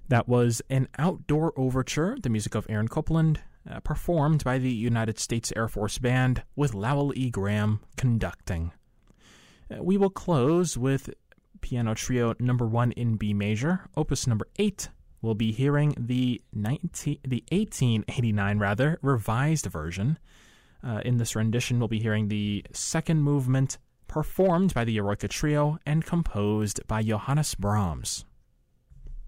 That was an outdoor overture, the music of Aaron Copland, performed by the United States Air Force Band with Lowell E. Graham conducting. We will close with Piano Trio number 1 in B major, opus number 8. We'll be hearing the 1889 revised version. In this rendition, we'll be hearing the second movement performed by the Eroica Trio and composed by Johannes Brahms.